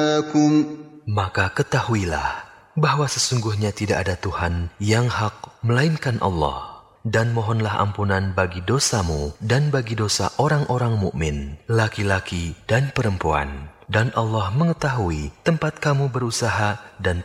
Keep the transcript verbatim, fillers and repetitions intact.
Maka ketahuilah bahwa sesungguhnya tidak ada Tuhan yang hak melainkan Allah, dan mohonlah ampunan bagi dosamu dan bagi dosa orang-orang mukmin, laki-laki dan perempuan, dan Allah mengetahui tempat kamu berusaha dan